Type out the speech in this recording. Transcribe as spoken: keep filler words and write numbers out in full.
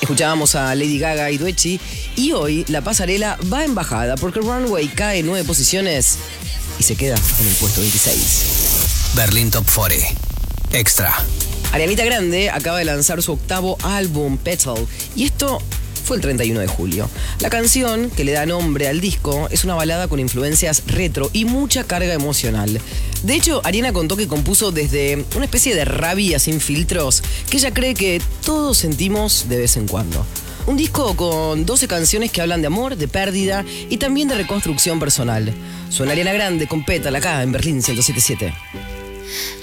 Escuchábamos a Lady Gaga y Doechii y hoy la pasarela va en bajada porque Runway cae nueve posiciones y se queda en el puesto veintiséis. Berlín Top cuarenta. Extra. Arianita Grande acaba de lanzar su octavo álbum, Petal, y esto fue el treinta y uno de julio. La canción que le da nombre al disco es una balada con influencias retro y mucha carga emocional. De hecho, Ariana contó que compuso desde una especie de rabia sin filtros que ella cree que todos sentimos de vez en cuando. Un disco con doce canciones que hablan de amor, de pérdida y también de reconstrucción personal. Suena Ariana Grande con Petal acá en Berlín ciento siete punto siete.